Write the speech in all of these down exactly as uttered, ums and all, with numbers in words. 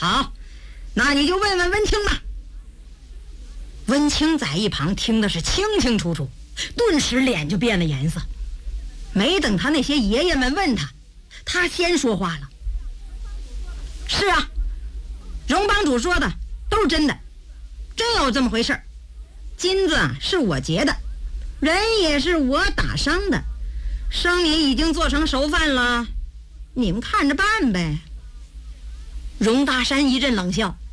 好，那你就问问温清吧。温清在一旁听的是清清楚楚，顿时脸就变了颜色。没等他那些爷爷们问他，他先说话了。是啊，荣帮主说的都是真的，真有这么回事。金子是我劫的，人也是我打伤的，生米已经做成熟饭了，你们看着办呗。荣大山一阵冷笑，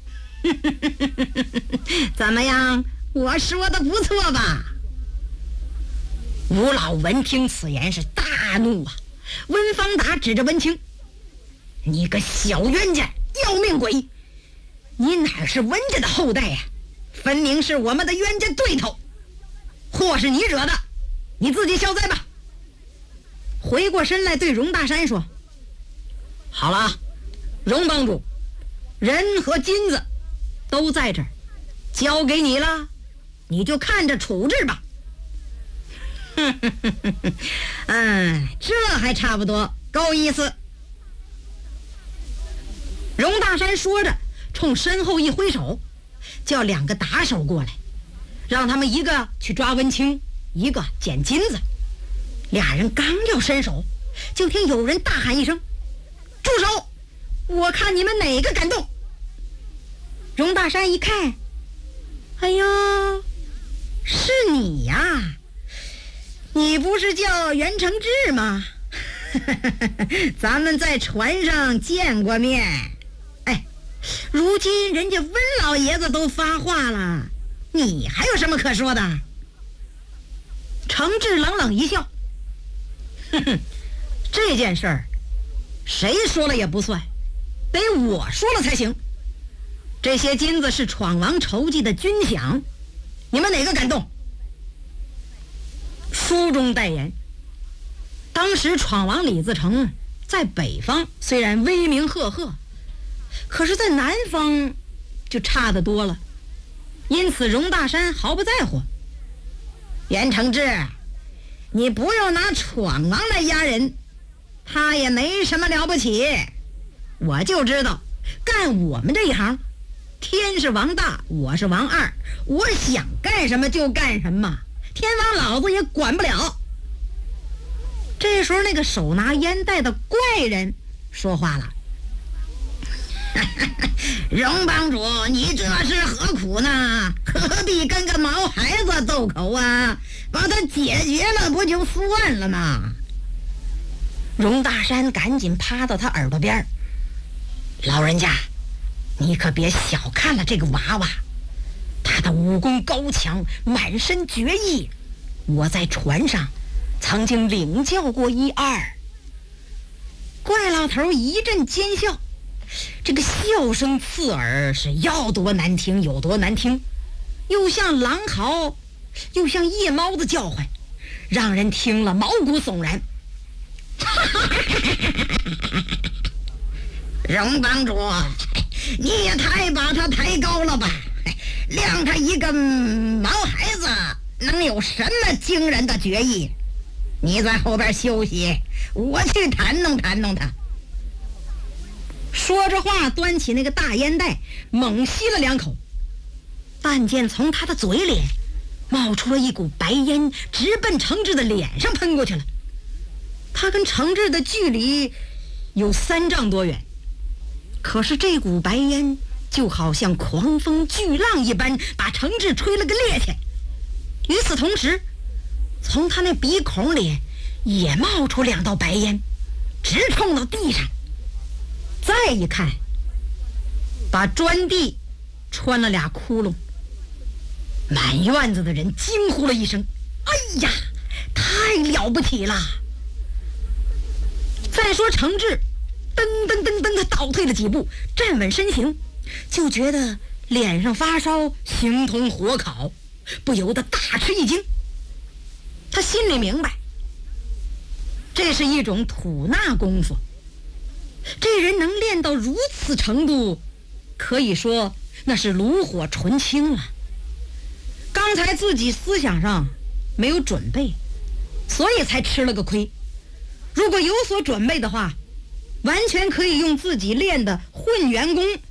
怎么样，我说的不错吧？吴老闻听此言是大怒啊！温方达指着温清，你个小冤家，要命鬼，你哪是温家的后代呀、啊？分明是我们的冤家对头，祸是你惹的，你自己消灾吧。回过身来对荣大山说，好了，荣帮主，人和金子都在这儿，交给你了，你就看着处置吧。嗯，这还差不多，够意思。荣大山说着，冲身后一挥手，叫两个打手过来，让他们一个去抓温清，一个捡金子。俩人刚要伸手，就听有人大喊一声，住手，我看你们哪个敢动。荣大山一看，哎呦，是你呀，你不是叫袁承志吗？咱们在船上见过面。哎，如今人家温老爷子都发话了，你还有什么可说的？承志冷冷一笑，哼哼，这件事儿谁说了也不算，得我说了才行。这些金子是闯王筹集的军饷，你们哪个敢动？书中代言，当时闯王李自成在北方虽然威名赫赫，可是在南方就差得多了，因此荣大山毫不在乎。袁承志，你不用拿闯王来压人，他也没什么了不起，我就知道干我们这一行，天是王大，我是王二，我想干什么就干什么，天王老子也管不了。这时候那个手拿烟袋的怪人说话了，荣帮主，你这是何苦呢？何必跟个毛孩子斗口啊？把他解决了不就算了吗？荣大山赶紧趴到他耳朵边，老人家，你可别小看了这个娃娃，他的武功高强，满身绝艺，我在船上曾经领教过一二。怪老头一阵尖笑，这个笑声刺耳，是要多难听有多难听，又像狼嚎，又像夜猫的叫唤，让人听了毛骨悚然。荣帮主，你也太把他抬高了吧，谅他一个毛孩子能有什么惊人的绝艺？你在后边休息，我去弹弄弹弄他。说着话，端起那个大烟袋，猛吸了两口，但见从他的嘴里冒出了一股白烟，直奔承志的脸上喷过去了。他跟承志的距离有三丈多远，可是这股白烟就好像狂风巨浪一般，把承志吹了个趔趄。与此同时，从他那鼻孔里也冒出两道白烟，直冲到地上。再一看，把砖地穿了俩窟窿。满院子的人惊呼了一声，哎呀，太了不起了。再说承志噔噔噔噔，他倒退了几步，站稳身形，就觉得脸上发烧，形同火烤，不由得大吃一惊。他心里明白，这是一种吐纳功夫，这人能练到如此程度，可以说那是炉火纯青了。刚才自己思想上没有准备，所以才吃了个亏。如果有所准备的话，完全可以用自己练的混元功